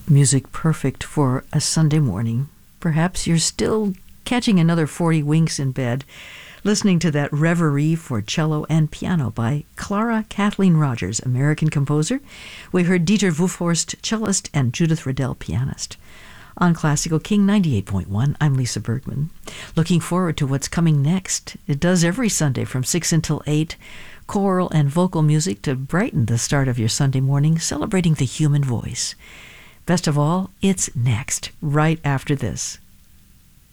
Music perfect for a Sunday morning. Perhaps you're still catching another 40 winks in bed, listening to that Reverie for Cello and Piano by Clara Kathleen Rogers, American composer. We heard Dieter Wuffhorst, cellist, and Judith Riddell, pianist. On Classical King 98.1, I'm Lisa Bergman. Looking forward to what's coming next. It does every Sunday from 6 until 8. Choral and vocal music to brighten the start of your Sunday morning, celebrating the human voice. Best of all, it's next, right after this.